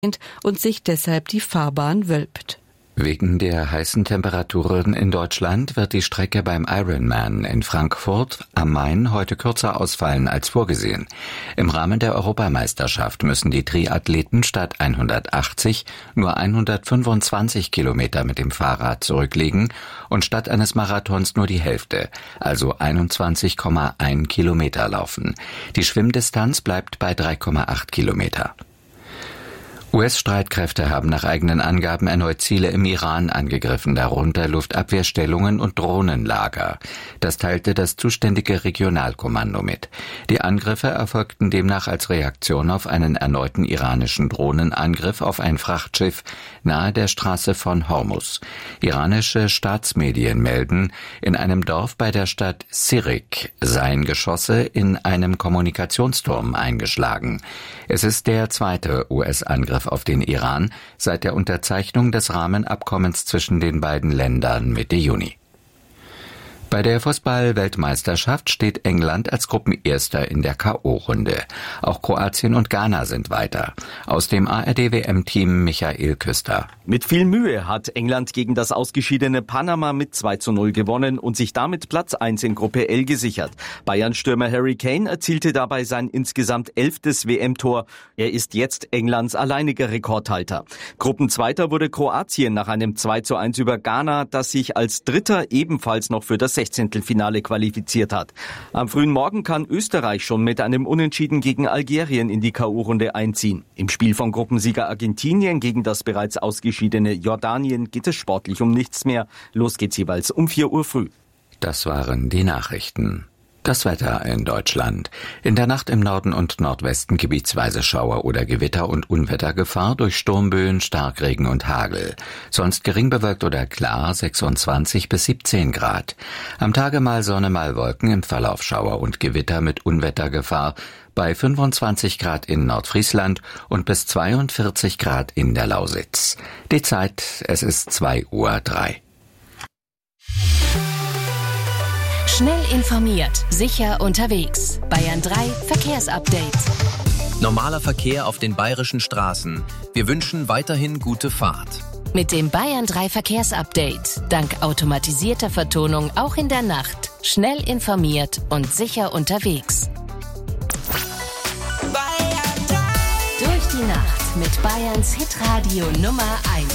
und sich deshalb die Fahrbahn wölbt. Wegen der heißen Temperaturen in Deutschland wird die Strecke beim Ironman in Frankfurt am Main heute kürzer ausfallen als vorgesehen. Im Rahmen der Europameisterschaft müssen die Triathleten statt 180 nur 125 Kilometer mit dem Fahrrad zurücklegen und statt eines Marathons nur die Hälfte, also 21,1 Kilometer laufen. Die Schwimmdistanz bleibt bei 3,8 Kilometer. US-Streitkräfte haben nach eigenen Angaben erneut Ziele im Iran angegriffen, darunter Luftabwehrstellungen und Drohnenlager. Das teilte das zuständige Regionalkommando mit. Die Angriffe erfolgten demnach als Reaktion auf einen erneuten iranischen Drohnenangriff auf ein Frachtschiff nahe der Straße von Hormuz. Iranische Staatsmedien melden, in einem Dorf bei der Stadt Sirik seien Geschosse in einem Kommunikationsturm eingeschlagen. Es ist der zweite US-Angriff auf den Iran seit der Unterzeichnung des Rahmenabkommens zwischen den beiden Ländern Mitte Juni. Bei der Fußball-Weltmeisterschaft steht England als Gruppenerster in der K.O.-Runde. Auch Kroatien und Ghana sind weiter. Aus dem ARD-WM-Team Michael Küster. Mit viel Mühe hat England gegen das ausgeschiedene Panama mit 2:0 gewonnen und sich damit Platz 1 in Gruppe L gesichert. Bayern-Stürmer Harry Kane erzielte dabei sein insgesamt 11. WM-Tor. Er ist jetzt Englands alleiniger Rekordhalter. Gruppenzweiter wurde Kroatien nach einem 2:1 über Ghana, das sich als Dritter ebenfalls noch für das 16. Finale qualifiziert hat. Am frühen Morgen kann Österreich schon mit einem Unentschieden gegen Algerien in die K.O.-Runde einziehen. Im Spiel von Gruppensieger Argentinien gegen das bereits ausgeschiedene Jordanien geht es sportlich um nichts mehr. Los geht's jeweils um 4 Uhr früh. Das waren die Nachrichten. Das Wetter in Deutschland. In der Nacht im Norden und Nordwesten gebietsweise Schauer- oder Gewitter- und Unwettergefahr durch Sturmböen, Starkregen und Hagel. Sonst gering bewölkt oder klar 26 bis 17 Grad. Am Tage mal Sonne, mal Wolken, im Verlauf Schauer und Gewitter mit Unwettergefahr bei 25 Grad in Nordfriesland und bis 42 Grad in der Lausitz. Die Zeit, es ist 2:03 Uhr. Schnell informiert, sicher unterwegs. Bayern 3 Verkehrsupdate. Normaler Verkehr auf den bayerischen Straßen. Wir wünschen weiterhin gute Fahrt. Mit dem Bayern 3 Verkehrsupdate. Dank automatisierter Vertonung auch in der Nacht. Schnell informiert und sicher unterwegs. Durch die Nacht mit Bayerns Hitradio Nummer 1.